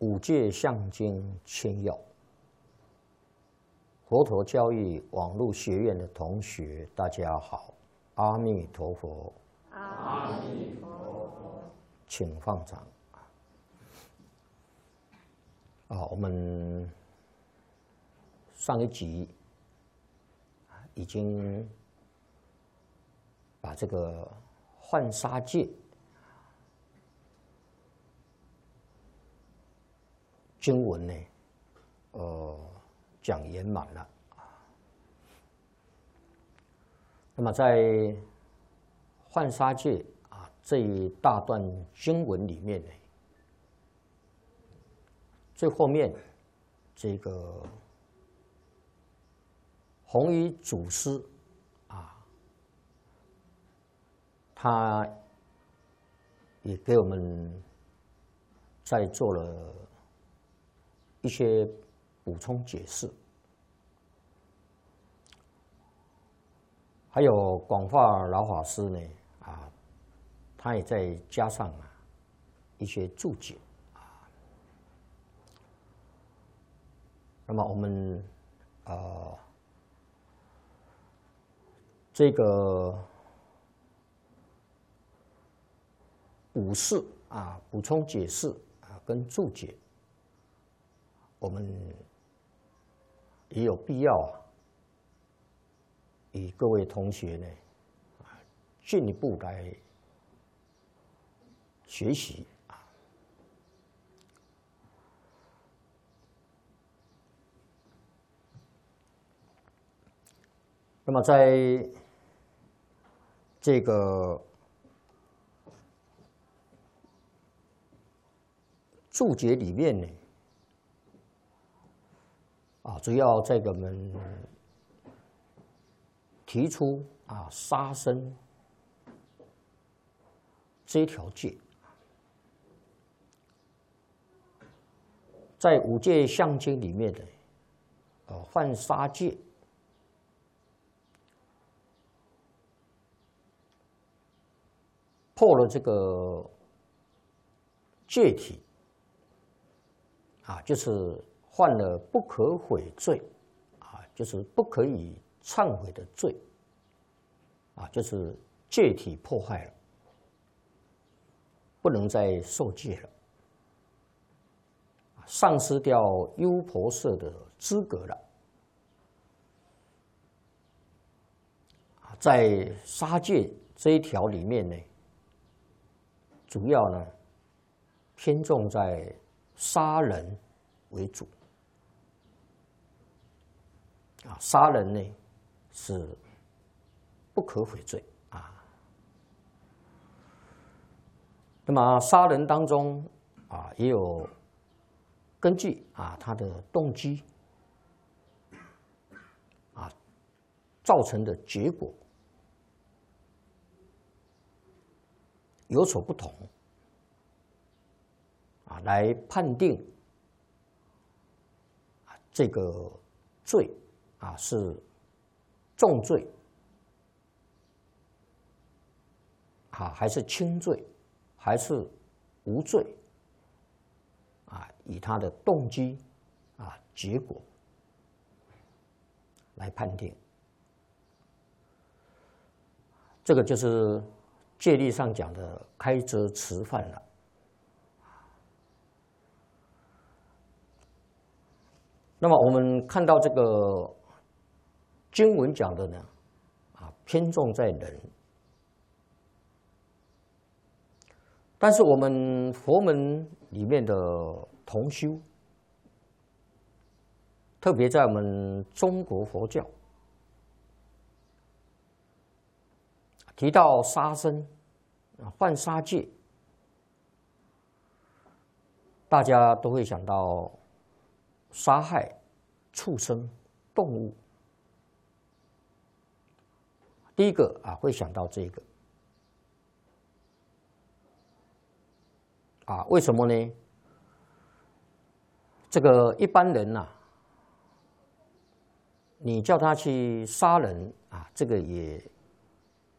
五戒相经千要，佛陀教育网络学院的同学，大家好，阿弥陀佛。 阿弥陀佛， 请放掌。我们上一集已经把这个浣纱戒经文呢，讲圆满了。那么在浣纱戒这一大段经文里面呢，最后面这个弘一祖师他也给我们再做了一些补充解释，还有广化老法师呢他也再加上一些注解那么我们这个补释补充解释跟注解，我们也有必要与各位同学呢进一步来学习那么在这个注解里面呢，主要在给我们提出杀生这一条戒，在五戒相经里面的浣纱戒破了这个戒体就是犯了不可悔罪就是不可以忏悔的罪就是戒体破坏了，不能再受戒了，丧失掉优婆塞的资格了。在杀戒这一条里面呢，主要呢偏重在杀人为主杀人呢是不可悔罪那么杀人当中也有根据他的动机造成的结果有所不同来判定这个罪是重罪还是轻罪还是无罪以他的动机结果来判定，这个就是戒律上讲的开则持犯了。那么我们看到这个经文讲的呢偏重在人，但是我们佛门里面的同修，特别在我们中国佛教提到杀生浣纱戒，大家都会想到杀害畜生动物，第一个会想到这个为什么呢？这个一般人你叫他去杀人这个也